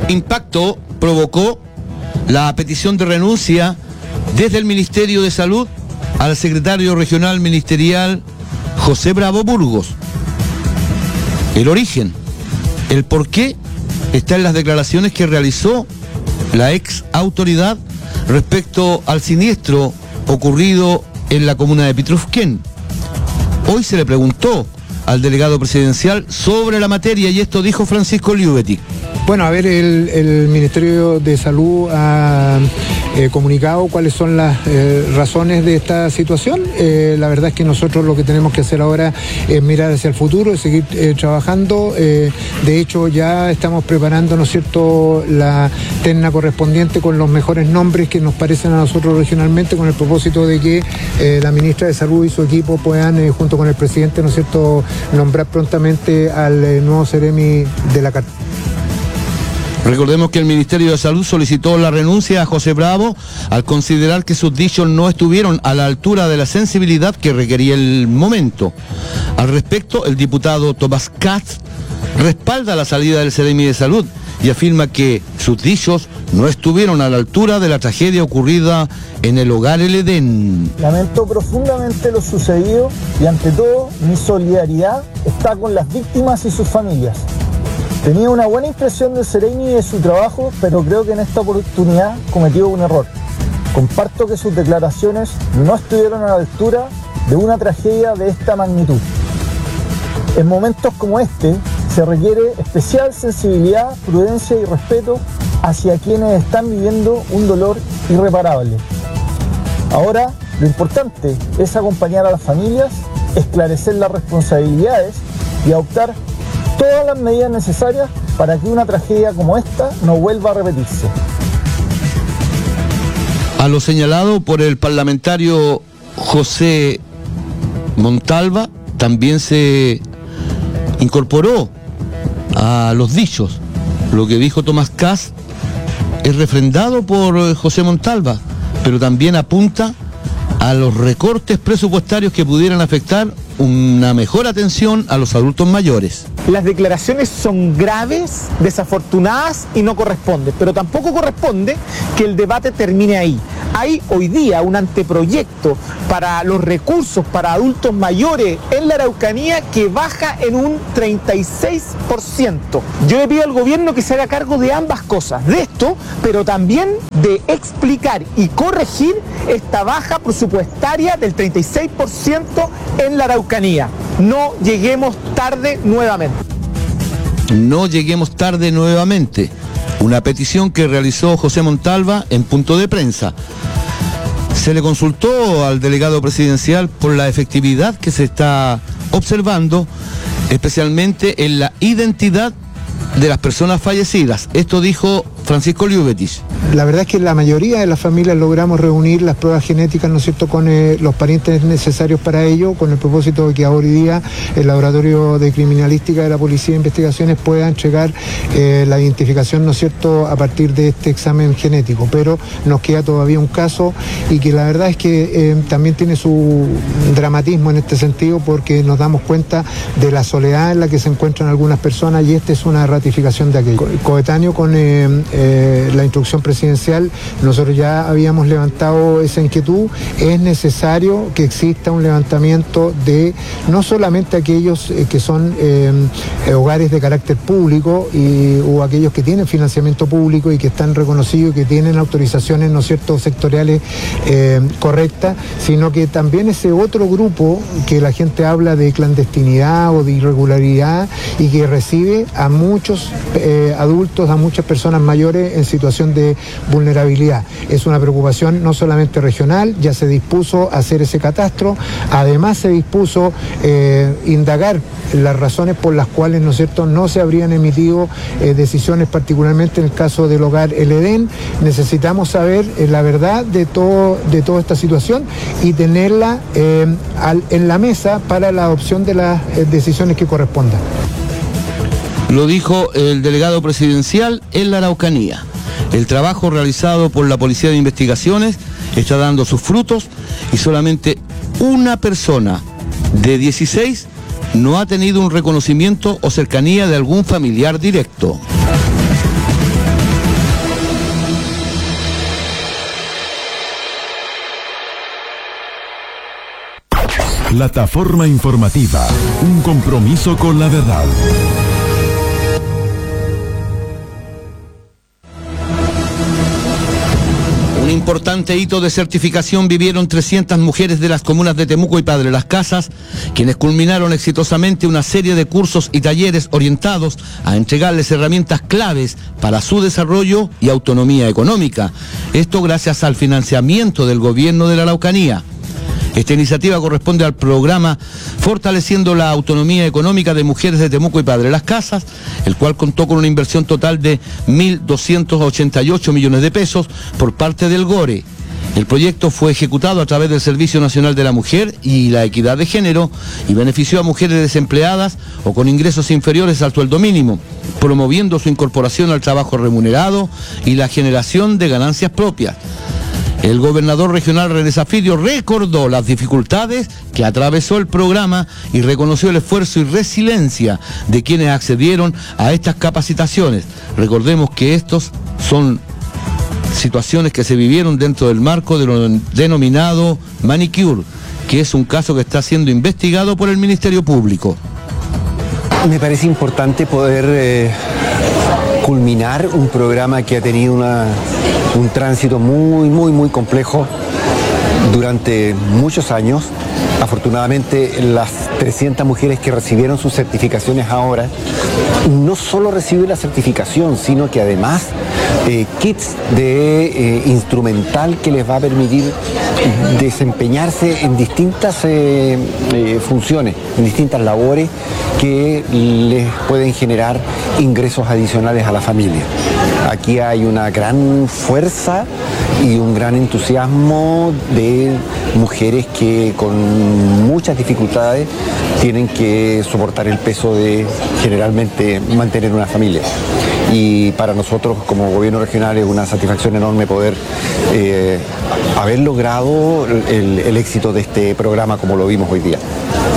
impacto provocó la petición de renuncia desde el Ministerio de Salud al secretario regional ministerial José Bravo Burgos. El origen, el porqué, está en las declaraciones que realizó la ex autoridad respecto al siniestro ocurrido en la comuna de Pitrufquén. Hoy se le preguntó al delegado presidencial sobre la materia y esto dijo Francisco Liubetti. Bueno, a ver, el Ministerio de Salud ha comunicado cuáles son las razones de esta situación. La verdad es que nosotros lo que tenemos que hacer ahora es mirar hacia el futuro, es seguir trabajando. De hecho, ya estamos preparando, ¿no es cierto?, la terna correspondiente con los mejores nombres que nos parecen a nosotros regionalmente, con el propósito de que la ministra de Salud y su equipo puedan, junto con el presidente, ¿no es cierto?, nombrar prontamente al nuevo Seremi de la cartera. Recordemos que el Ministerio de Salud solicitó la renuncia a José Bravo al considerar que sus dichos no estuvieron a la altura de la sensibilidad que requería el momento. Al respecto, el diputado Tomás Katz respalda la salida del Seremi de Salud y afirma que sus dichos no estuvieron a la altura de la tragedia ocurrida en el hogar El Edén. Lamento profundamente lo sucedido y ante todo mi solidaridad está con las víctimas y sus familias. Tenía una buena impresión del Seremi y de su trabajo, pero creo que en esta oportunidad cometió un error. Comparto que sus declaraciones no estuvieron a la altura de una tragedia de esta magnitud. En momentos como este se requiere especial sensibilidad, prudencia y respeto hacia quienes están viviendo un dolor irreparable. Ahora, lo importante es acompañar a las familias, esclarecer las responsabilidades y adoptar todas las medidas necesarias para que una tragedia como esta no vuelva a repetirse. A lo señalado por el parlamentario José Montalva, también se incorporó a los dichos. Lo que dijo Tomás Katz es refrendado por José Montalva, pero también apunta a los recortes presupuestarios que pudieran afectar una mejor atención a los adultos mayores. Las declaraciones son graves, desafortunadas y no corresponden, pero tampoco corresponde que el debate termine ahí. Hay hoy día un anteproyecto para los recursos para adultos mayores en la Araucanía que baja en un 36%. Yo le pido al gobierno que se haga cargo de ambas cosas, de esto, pero también de explicar y corregir esta baja presupuestaria del 36% en la Araucanía. No lleguemos tarde nuevamente. No lleguemos tarde nuevamente. Una petición que realizó José Montalva en punto de prensa. Se le consultó al delegado presidencial por la efectividad que se está observando, especialmente en la identidad de las personas fallecidas. Esto dijo Francisco Liubetti. La verdad es que la mayoría de las familias logramos reunir las pruebas genéticas, ¿no es cierto?, con los parientes necesarios para ello, con el propósito de que ahora día el Laboratorio de Criminalística de la Policía de Investigaciones pueda entregar la identificación, ¿no es cierto?, a partir de este examen genético. Pero nos queda todavía un caso y que la verdad es que también tiene su dramatismo en este sentido, porque nos damos cuenta de la soledad en la que se encuentran algunas personas y esta es una ratificación de aquello. Coetáneo con la instrucción presidencial, nosotros ya habíamos levantado esa inquietud. Es necesario que exista un levantamiento de no solamente aquellos que son hogares de carácter público o aquellos que tienen financiamiento público y que están reconocidos y que tienen autorizaciones, ¿no es cierto?, sectoriales correctas, sino que también ese otro grupo que la gente habla de clandestinidad o de irregularidad y que recibe a muchos adultos, a muchas personas mayores en situación de vulnerabilidad. Es una preocupación no solamente regional, ya se dispuso a hacer ese catastro, además se dispuso indagar las razones por las cuales, ¿no es cierto?, no se habrían emitido decisiones, particularmente en el caso del hogar El Edén. Necesitamos saber la verdad de toda esta situación y tenerla en la mesa para la adopción de las decisiones que correspondan. Lo dijo el delegado presidencial en la Araucanía. El trabajo realizado por la Policía de Investigaciones está dando sus frutos y solamente una persona de 16 no ha tenido un reconocimiento o cercanía de algún familiar directo. Plataforma informativa, un compromiso con la verdad. Un importante hito de certificación vivieron 300 mujeres de las comunas de Temuco y Padre Las Casas, quienes culminaron exitosamente una serie de cursos y talleres orientados a entregarles herramientas claves para su desarrollo y autonomía económica. Esto gracias al financiamiento del gobierno de la Araucanía. Esta iniciativa corresponde al programa Fortaleciendo la Autonomía Económica de Mujeres de Temuco y Padre Las Casas, el cual contó con una inversión total de 1.288 millones de pesos por parte del GORE. El proyecto fue ejecutado a través del Servicio Nacional de la Mujer y la Equidad de Género y benefició a mujeres desempleadas o con ingresos inferiores al sueldo mínimo, promoviendo su incorporación al trabajo remunerado y la generación de ganancias propias. El gobernador regional René Zaffirio recordó las dificultades que atravesó el programa y reconoció el esfuerzo y resiliencia de quienes accedieron a estas capacitaciones. Recordemos que estos son situaciones que se vivieron dentro del marco de lo denominado manicure, que es un caso que está siendo investigado por el Ministerio Público. Me parece importante poder culminar un programa que ha tenido un tránsito muy complejo durante muchos años. Afortunadamente, las 300 mujeres que recibieron sus certificaciones ahora, no solo reciben la certificación, sino que además kits de instrumental que les va a permitir desempeñarse en distintas funciones, en distintas labores que les pueden generar ingresos adicionales a la familia. Aquí hay una gran fuerza y un gran entusiasmo de mujeres que con muchas dificultades tienen que soportar el peso de generalmente mantener una familia. Y para nosotros como gobierno regional es una satisfacción enorme poder haber logrado el éxito de este programa como lo vimos hoy día.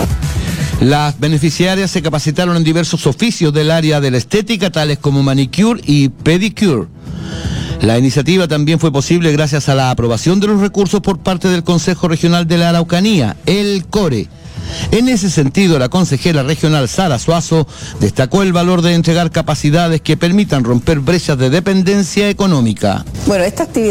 Las beneficiarias se capacitaron en diversos oficios del área de la estética, tales como manicure y pedicure. La iniciativa también fue posible gracias a la aprobación de los recursos por parte del Consejo Regional de la Araucanía, el CORE. En ese sentido, la consejera regional Sara Suazo destacó el valor de entregar capacidades que permitan romper brechas de dependencia económica. Bueno, esta actividad